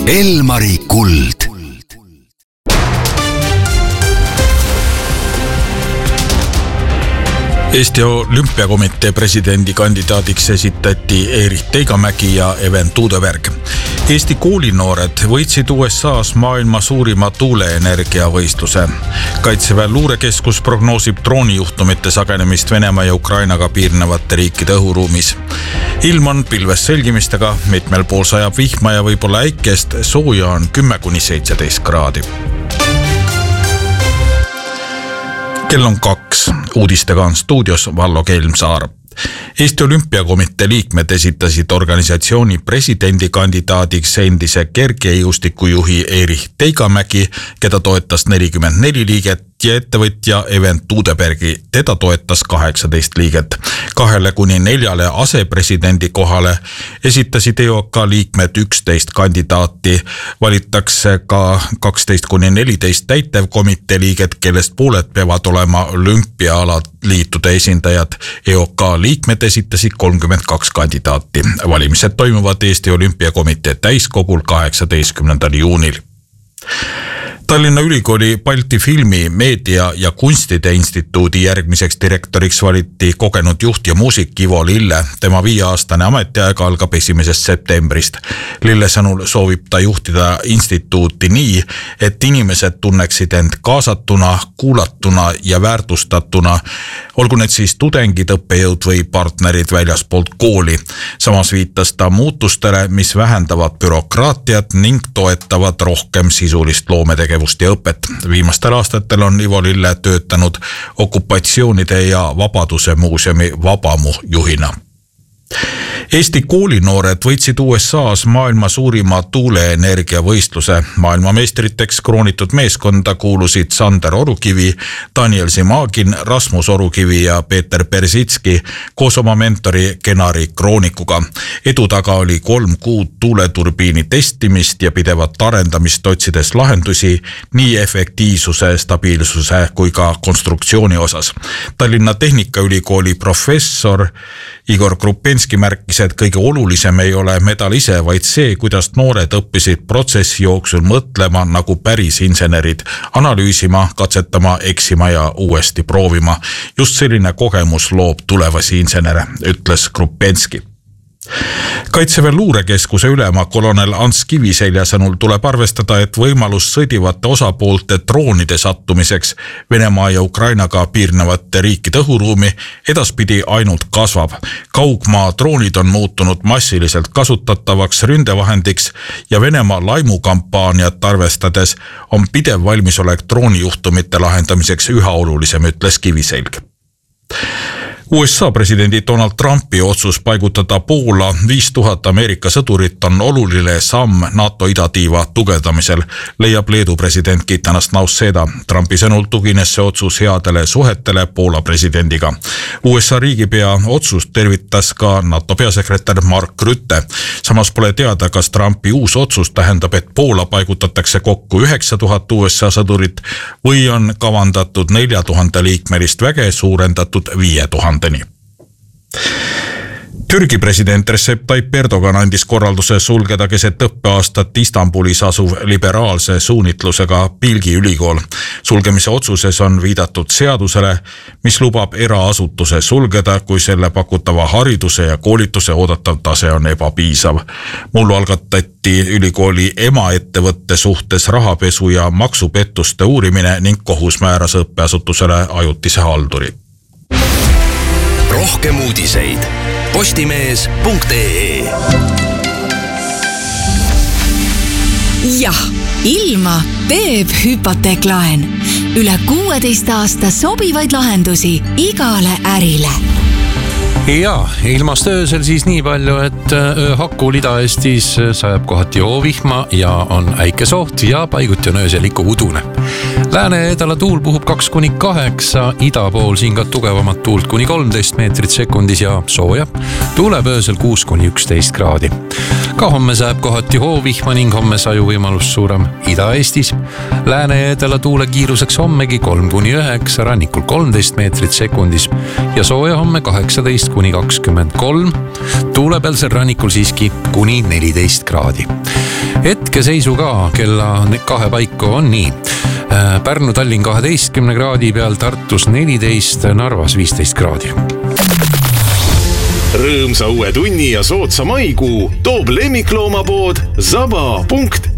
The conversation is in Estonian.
Elmari kuld. Eesti Olümpiakomitee presidendikandidaadiks esitati Erich Teigamägi ja Even Tuudeberg. Eesti koolinoored võitsid USA's maailma suurima tuuleenergiavõistluse. Kaitseväe luurekeskus prognoosib droonijuhtumite sagenemist Venemaa ja Ukrainaga piirnevate riikide õhuruumis. Ilm on pilves selgimistega, mitmel pool sajab vihma ja võib-olla äikest, sooja on 10–17 kraadi. Kell on 2. Uudistega on stuudios Vallo Kelmsaar. Eesti Olümpiakomitee liikmed esitasid organisatsiooni presidendikandidaadiks endise kergejõustikujuhi Erich Teigamägi, keda toetas 44 liiget, ja ettevõtja Even Tuudebergi, teda toetas 18 liiget. 2–4 asepresidendi kohale esitasid EOK liikmed 11 kandidaati. Valitakse ka 12–14 täitevkomitee liiget, kellest pooled peavad olema olümpiaalaliitude esindajad. EOK liikmed esitasid 32 kandidaati. Valimised toimuvad Eesti Olümpiakomitee täiskogul 18. juunil. Tallinna Ülikooli Balti filmi, meedia ja kunstide instituudi järgmiseks direktoriks valiti kogenud juht ja muusik Ivo Lille. Tema 5-aastane ametiaeg algab 1. septembrist. Lille sõnul soovib ta juhtida instituuti nii, et inimesed tunneksid end kaasatuna, kuulatuna ja väärtustatuna, olgu need siis tudengid, õppejõud või partnerid väljaspoolt kooli. Samas viitas ta muutustele, mis vähendavad bürokraatiat ning toetavad rohkem sisulist loometegevust ja õpet. Viimastel aastatel on Ivo Lille töötanud okupatsioonide ja Vabaduse muuseumi Vabamu juhina. Eesti koolinoored võitsid USA's maailma suurima tuuleenergiavõistluse. Maailmameistriteks kroonitud meeskonda kuulusid Sander Orukivi, Daniel Simagin, Rasmus Orukivi ja Peeter Persitski koos oma mentori Genari Kroonikuga. Edu taga oli 3 kuud tuuleturbiini testimist ja pidevat arendamist otsides lahendusi nii efektiivsuse, stabiilsuse kui ka konstruktsiooni osas. Tallinna Tehnikaülikooli professor Igor Krupenski märkis, et kõige olulisem ei ole medal ise, vaid see, kuidas noored õppisid protsessi jooksul mõtlema nagu päris insenerid, analüüsima, katsetama, eksima ja uuesti proovima. Just selline kogemus loob tulevasi insenere, ütles Krupenski. Kaitseväe luurekeskuse ülema kolonel Ants Kiviselja sõnul tuleb arvestada, et võimalus sõdivate osapoolte droonide sattumiseks Venemaa ja Ukrainaga piirnevate riikide õhuruumi edaspidi ainult kasvab. Kaugmaa droonid on muutunud massiliselt kasutatavaks ründevahendiks ja Venemaa laimukampaaniat arvestades on pidev valmisolek droonijuhtumite lahendamiseks üha olulisem, ütles Kiviselg. USA presidendi Donald Trumpi otsus paigutada Poola 5000 Ameerika sõdurit on oluline samm NATO idatiiva tugevdamisel, leiab Leedu president Gitanas Nausėda. Trumpi sõnul tugines see otsus headele suhetele Poola presidendiga. USA riigipea otsust tervitas ka NATO peasekretär Mark Rutte. Samas pole teada, kas Trumpi uus otsus tähendab, et Poola paigutatakse kokku 9000 USA sõdurit või on kavandatud 4000 liikmelist väge suurendatud 5000. Türgi president Recep Tayyip Erdogan andis korralduse sulgeda keset õppeaastat Istanbulis asuv liberaalse suunitlusega Bilgi ülikool. Sulgemise otsuses on viidatud seadusele, mis lubab eraasutuse sulgeda, kui selle pakutava hariduse ja koolituse oodatav tase on ebapiisav. Mullu algatati ülikooli emaettevõtte suhtes rahapesu ja maksupettuste uurimine ning kohus määras õppeasutusele ajutise halduri. Rohkem uudiseid postimees.ee. Jah, ilma teeb hüpoteeklaen. Üle 16 aasta sobivaid lahendusi igale ärile. Ja ilmast öösel siis nii palju, et ööhakul Ida-Eestis sajab kohati joovihma ja on äikesoht ja paiguti on öösel ikka udune. Lääne-edala tuul puhub 2–8, ida pool siin ka tugevamat tuult kuni 13 meetrit sekundis ja sooja. Tuuleb öösel 6–11 kraadi. Ka homme sajab kohati hoovihma ning homme saju võimalus suurem Ida-Eestis. Lääne-edala tuule kiiruseks hommegi 3–9, rannikul 13 meetrit sekundis ja sooja homme 18–23. Tuulepealsel rannikul siiski kuni 14 kraadi. Hetkeseisuga kella 2 paiku on nii. Pärnu, Tallinn 12 kraadi peal, Tartus 14, Narvas 15 kraadi. Rõõmsa uue tunni ja sootsa maikuu toob lemmikloomapood zaba.ee